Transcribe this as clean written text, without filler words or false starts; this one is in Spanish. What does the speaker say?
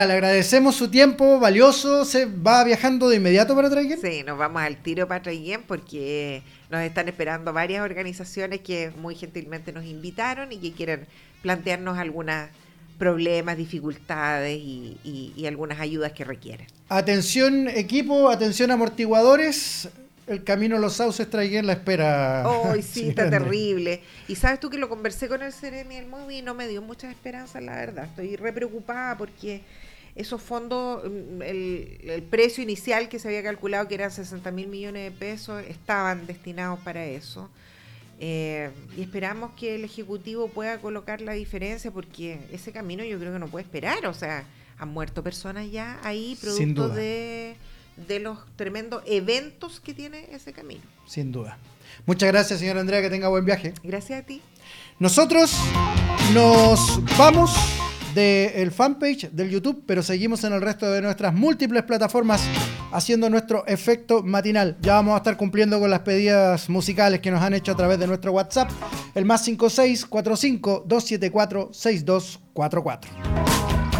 Le agradecemos su tiempo valioso. ¿Se va viajando de inmediato para Traiguén? Sí, nos vamos al tiro para Traiguén porque nos están esperando varias organizaciones que muy gentilmente nos invitaron y que quieren plantearnos algunos problemas, dificultades y algunas ayudas que requieren. Atención equipo, atención amortiguadores. El camino a los sauces Traiguén la espera. Hoy sí, está Andrea. terrible. Y sabes tú que lo conversé con el Ceremi del Móvil y no me dio muchas esperanzas, la verdad. Estoy re preocupada porque esos fondos, el precio inicial que se había calculado que eran 60.000 millones de pesos, estaban destinados para eso. Y esperamos que el Ejecutivo pueda colocar la diferencia porque ese camino yo creo que no puede esperar. O sea, han muerto personas ya ahí producto de los tremendos eventos que tiene ese camino. Sin duda. Muchas gracias, señora Andrea, que tenga buen viaje. Gracias a ti. Nosotros nos vamos del fanpage del YouTube, pero seguimos en el resto de nuestras múltiples plataformas haciendo nuestro efecto matinal. Ya vamos a estar cumpliendo con las pedidas musicales que nos han hecho a través de nuestro WhatsApp, el +5645 274 6244.